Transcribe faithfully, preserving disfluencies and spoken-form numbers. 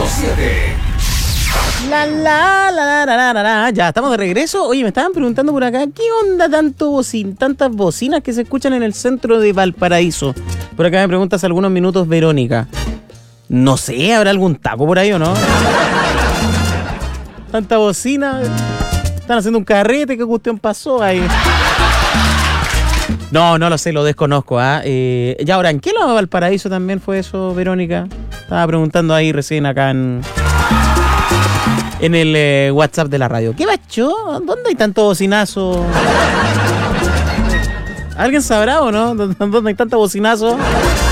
siete. La, la, la, la, la, la, la. Ya, estamos de regreso. Oye, me estaban preguntando por acá, ¿qué onda tanto bocin, tantas bocinas que se escuchan en el centro de Valparaíso? Por acá me preguntas hace algunos minutos, Verónica. No sé, ¿habrá algún tapo por ahí o no? Tanta bocina. Están haciendo un carrete, ¿qué cuestión pasó ahí? No, no lo sé, lo desconozco. ¿ah? Eh, y ahora, ¿en qué lado de Valparaíso también fue eso, Verónica? Estaba preguntando ahí recién acá en... En el eh, WhatsApp de la radio. ¿Qué bacho? ¿Dónde hay tanto bocinazo? ¿Alguien sabrá o no? ¿Dónde hay tanto bocinazo?